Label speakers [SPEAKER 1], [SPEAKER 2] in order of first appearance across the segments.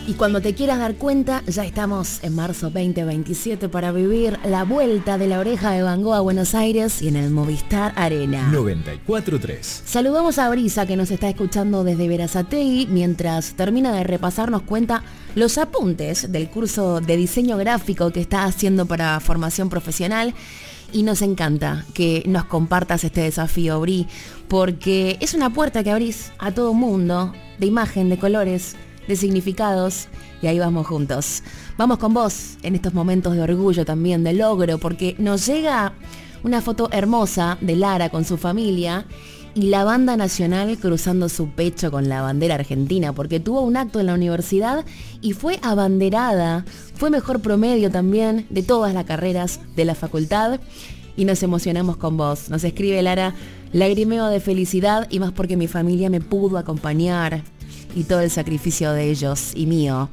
[SPEAKER 1] Y cuando te quieras dar cuenta, ya estamos en marzo 2027 para vivir la vuelta de La Oreja de Van Gogh a Buenos Aires y en el Movistar Arena.
[SPEAKER 2] 94.3.
[SPEAKER 1] Saludamos a Brisa, que nos está escuchando desde Berazategui, mientras termina de repasarnos cuenta los apuntes del curso de diseño gráfico que está haciendo para formación profesional. Y nos encanta que nos compartas este desafío, Bri, porque es una puerta que abrís a todo mundo, de imagen, de colores, de significados, y ahí vamos juntos. Vamos con vos en estos momentos de orgullo también, de logro, porque nos llega una foto hermosa de Lara con su familia y la banda nacional cruzando su pecho con la bandera argentina, porque tuvo un acto en la universidad y fue abanderada, fue mejor promedio también de todas las carreras de la facultad, y nos emocionamos con vos. Nos escribe Lara: lagrimeo de felicidad, y más porque mi familia me pudo acompañar y todo el sacrificio de ellos y mío.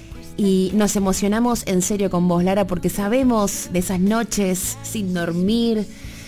[SPEAKER 1] Y nos emocionamos en serio con vos, Lara, porque sabemos de esas noches sin dormir,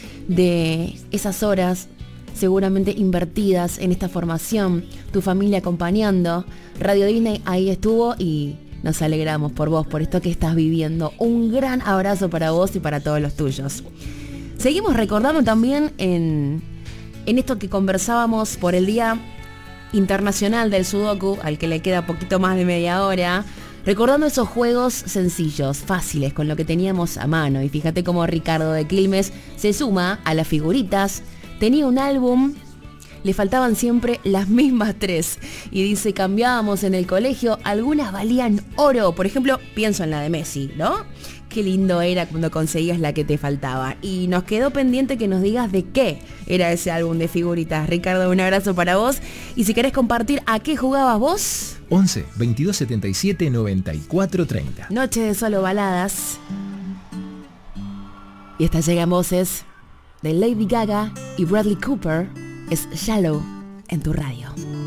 [SPEAKER 1] de esas horas seguramente invertidas en esta formación, tu familia acompañando. Radio Disney ahí estuvo y nos alegramos por vos, por esto que estás viviendo. Un gran abrazo para vos y para todos los tuyos. Seguimos recordando también en esto que conversábamos por el Día Internacional del Sudoku, al que le queda poquito más de media hora, recordando esos juegos sencillos, fáciles, con lo que teníamos a mano. Y fíjate cómo Ricardo de Quilmes se suma a las figuritas. Tenía un álbum, le faltaban siempre las mismas 3. Y dice: cambiábamos en el colegio, algunas valían oro. Por ejemplo, pienso en la de Messi, ¿no? Qué lindo era cuando conseguías la que te faltaba. Y nos quedó pendiente que nos digas de qué era ese álbum de figuritas. Ricardo, un abrazo para vos. Y si querés compartir a qué jugabas vos,
[SPEAKER 2] 11 22 77 94 30.
[SPEAKER 1] Noche de solo baladas. Y estas llegan voces de Lady Gaga y Bradley Cooper. Es Shallow en tu radio.